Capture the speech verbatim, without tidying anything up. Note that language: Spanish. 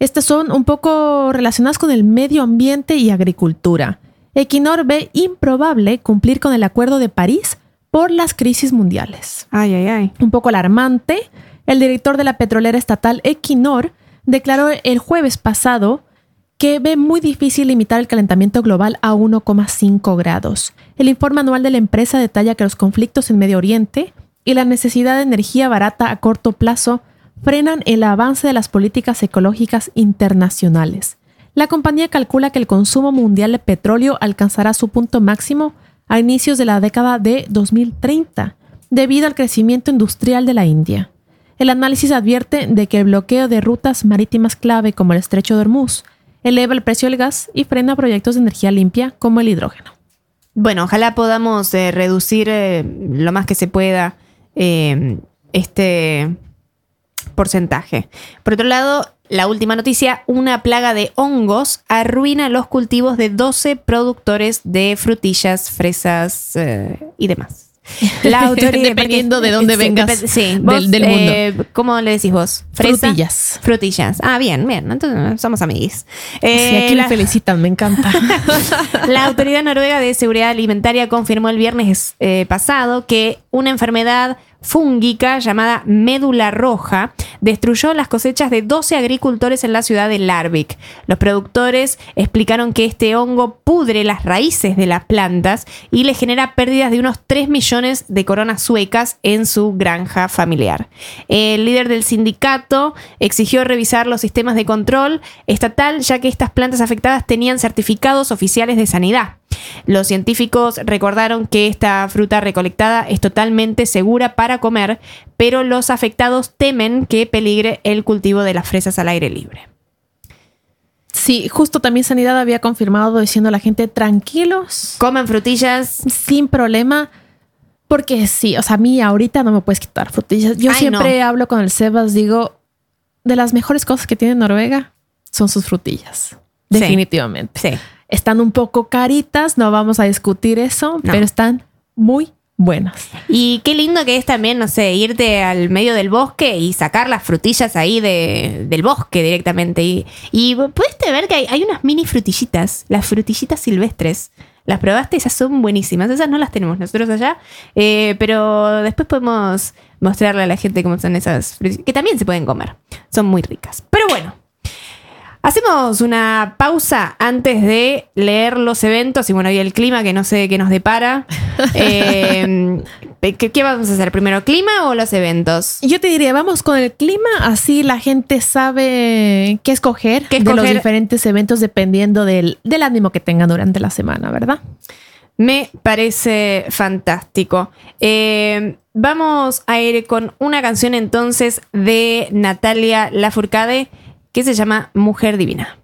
Estas son un poco relacionadas con el medio ambiente y agricultura. Equinor ve improbable cumplir con el Acuerdo de París por las crisis mundiales. Ay, ay, ay. Un poco alarmante, el director de la petrolera estatal Equinor declaró el jueves pasado que ve muy difícil limitar el calentamiento global a uno coma cinco grados. El informe anual de la empresa detalla que los conflictos en Medio Oriente y la necesidad de energía barata a corto plazo frenan el avance de las políticas ecológicas internacionales. La compañía calcula que el consumo mundial de petróleo alcanzará su punto máximo a inicios de la década de dos mil treinta, debido al crecimiento industrial de la India. El análisis advierte de que el bloqueo de rutas marítimas clave como el Estrecho de Hormuz eleva el precio del gas y frena proyectos de energía limpia como el hidrógeno. Bueno, ojalá podamos eh, reducir eh, lo más que se pueda eh, este porcentaje. Por otro lado, la última noticia, una plaga de hongos arruina los cultivos de doce productores de frutillas, fresas eh, y demás. La autoridad, dependiendo de dónde sí, vengas depende, sí, del, vos, del mundo. Eh, ¿Cómo le decís vos? ¿Fresa? Frutillas. Frutillas. Ah, bien, bien. Entonces somos amiguis. Eh, sí, aquí la, me felicitan, me encanta. La Autoridad Noruega de Seguridad Alimentaria confirmó el viernes eh, pasado que una enfermedad fúngica llamada médula roja destruyó las cosechas de doce agricultores en la ciudad de Larvik. Los productores explicaron que este hongo pudre las raíces de las plantas y le genera pérdidas de unos tres millones de coronas suecas en su granja familiar. El líder del sindicato exigió revisar los sistemas de control estatal, ya que estas plantas afectadas tenían certificados oficiales de sanidad. Los científicos recordaron que esta fruta recolectada es totalmente segura para comer, pero los afectados temen que peligre el cultivo de las fresas al aire libre. Sí, justo también Sanidad había confirmado diciendo a la gente tranquilos, comen frutillas sin problema, porque sí, o sea, a mí ahorita no me puedes quitar frutillas. Yo Ay, siempre no. hablo con el Sebas, digo, de las mejores cosas que tiene Noruega son sus frutillas, definitivamente. Sí. Están un poco caritas, no vamos a discutir eso, No. pero están muy buenas. Y qué lindo que es también, no sé, irte al medio del bosque y sacar las frutillas ahí de, del bosque directamente. Y, y pudiste ver que hay, hay unas mini frutillitas, las frutillitas silvestres. ¿Las probaste? Esas son buenísimas. Esas no las tenemos nosotros allá. Eh, pero después podemos mostrarle a la gente cómo son esas frutillitas, que también se pueden comer. Son muy ricas. Pero bueno. Hacemos una pausa antes de leer los eventos y bueno, y el clima que no sé qué nos depara. Eh, ¿qué, ¿Qué vamos a hacer? ¿Primero clima o los eventos? Yo te diría, vamos con el clima, así la gente sabe qué escoger, ¿Qué de escoger? los diferentes eventos dependiendo del, del ánimo que tengan durante la semana, ¿verdad? Me parece fantástico. Eh, vamos a ir con una canción entonces de Natalia Lafourcade que se llama Mujer Divina.